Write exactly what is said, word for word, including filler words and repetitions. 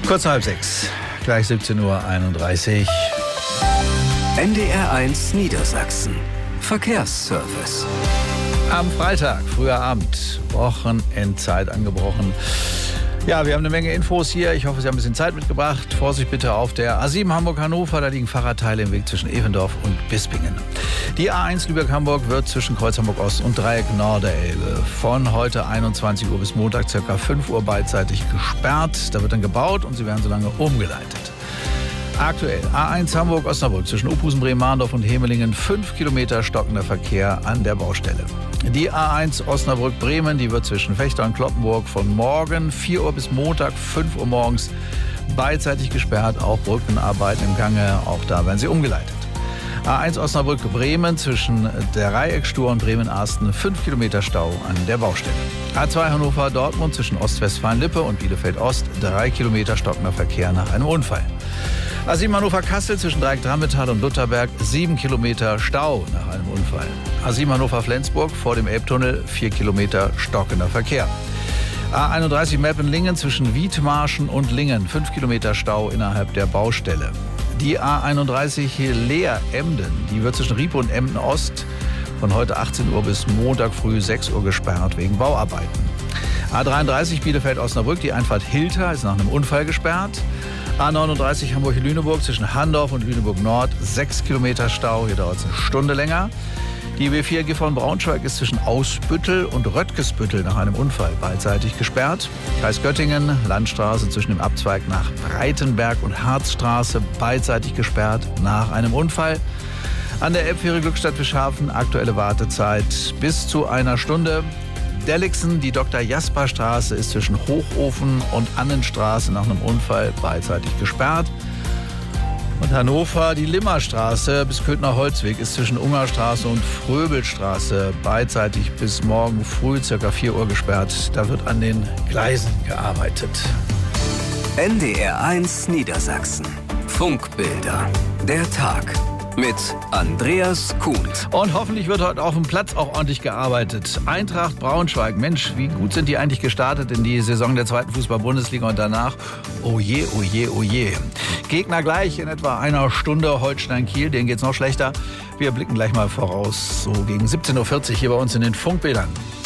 Kurz nach halb sechs, gleich siebzehn Uhr einunddreißig. N D R eins Niedersachsen. Verkehrsservice. Am Freitag, früher Abend, Wochenendzeit angebrochen. Ja, wir haben eine Menge Infos hier. Ich hoffe, Sie haben ein bisschen Zeit mitgebracht. Vorsicht bitte auf der A sieben Hamburg-Hannover. Da liegen Fahrradteile im Weg zwischen Evendorf und Bispingen. Die A eins Lübeck-Hamburg wird zwischen Kreuz Hamburg-Ost und Dreieck Norderelbe von heute einundzwanzig Uhr bis Montag ca. fünf Uhr beidseitig gesperrt. Da wird dann gebaut und Sie werden so lange umgeleitet. Aktuell A eins Hamburg-Osnabrück zwischen Uphusen, Bremen-Mahndorf und Hemelingen fünf Kilometer stockender Verkehr an der Baustelle. Die A eins Osnabrück-Bremen, die wird zwischen Vechta und Cloppenburg von morgen vier Uhr bis Montag fünf Uhr morgens beidseitig gesperrt. Auch Brückenarbeiten im Gange, auch da werden sie umgeleitet. A eins Osnabrück-Bremen zwischen Dreieckstur und Bremen-Arsten fünf Kilometer Stau an der Baustelle. A zwei Hannover-Dortmund zwischen Ostwestfalen-Lippe und Bielefeld-Ost drei Kilometer stockender Verkehr nach einem Unfall. A sieben Hannover-Kassel zwischen Dreieck-Drammetal und Lutherberg sieben Kilometer Stau nach einem Unfall. A sieben Hannover-Flensburg vor dem Elbtunnel vier Kilometer stockender Verkehr. A einunddreißig Meppen-Lingen zwischen Wiedmarschen und Lingen fünf Kilometer Stau innerhalb der Baustelle. Die A einunddreißig Leer-Emden, die wird zwischen Riepe und Emden-Ost von heute achtzehn Uhr bis Montag früh sechs Uhr gesperrt wegen Bauarbeiten. A dreiunddreißig Bielefeld-Osnabrück, die Einfahrt Hilter ist nach einem Unfall gesperrt. A neununddreißig Hamburg-Lüneburg zwischen Handorf und Lüneburg-Nord sechs Kilometer Stau, hier dauert es eine Stunde länger. Die B vier Gifhorn-Braunschweig ist zwischen Ausbüttel und Röttgesbüttel nach einem Unfall beidseitig gesperrt. Kreis Göttingen, Landstraße zwischen dem Abzweig nach Breitenberg und Harzstraße beidseitig gesperrt nach einem Unfall. An der Elbfähre Glückstadt-Fischhafen aktuelle Wartezeit bis zu einer Stunde. Delixen, die Doktor Jasper Straße ist zwischen Hochofen und Annenstraße nach einem Unfall beidseitig gesperrt. Und Hannover, die Limmerstraße bis Köthner Holzweg ist zwischen Ungerstraße und Fröbelstraße beidseitig bis morgen früh ca. vier Uhr gesperrt. Da wird an den Gleisen gearbeitet. N D R eins Niedersachsen. Funkbilder. Der Tag. Mit Andreas Kuhnt. Und hoffentlich wird heute auf dem Platz auch ordentlich gearbeitet. Eintracht Braunschweig, Mensch, wie gut sind die eigentlich gestartet in die Saison der zweiten Fußball-Bundesliga und danach? Oh je, oh je, oh je. Gegner gleich in etwa einer Stunde, Holstein-Kiel, denen geht's noch schlechter. Wir blicken gleich mal voraus, so gegen siebzehn Uhr vierzig hier bei uns in den Funkbildern.